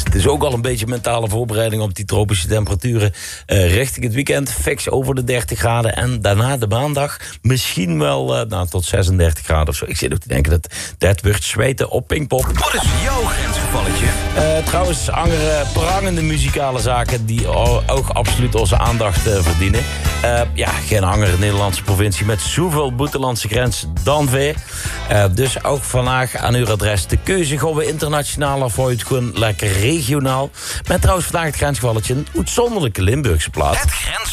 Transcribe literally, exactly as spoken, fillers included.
Het is ook al een beetje mentale voorbereiding op die tropische temperaturen uh, richting het weekend. Fix over de dertig graden en daarna de maandag misschien wel uh, nou, tot zesendertig graden of zo. Ik zit ook te denken dat dat wordt zweten op Pinkpop. Wat is jouw grensgevalletje? Uh, trouwens, andere prangende muzikale zaken die ook absoluut onze aandacht uh, verdienen. Uh, ja, geen hanger in de Nederlandse provincie met zoveel buitenlandse grens dan weer. Uh, dus ook vandaag aan uw adres de keuze. Gaan we internationaal of het gewoon lekker regionaal. Met trouwens vandaag het grensgevalletje een uitzonderlijke Limburgse plaat. Het grens